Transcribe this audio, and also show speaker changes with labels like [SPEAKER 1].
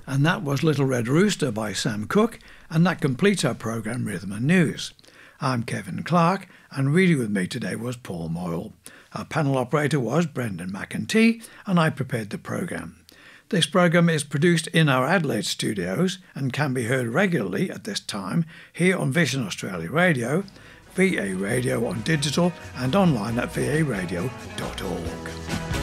[SPEAKER 1] And that was Little Red Rooster by Sam Cooke, and that completes our programme Rhythm and News. I'm Kevin Clark, and reading with me today was Paul Moyle. Our panel operator was Brendan McEntee, and I prepared the programme. This programme is produced in our Adelaide studios and can be heard regularly at this time here on Vision Australia Radio, VA Radio on digital and online at varadio.org.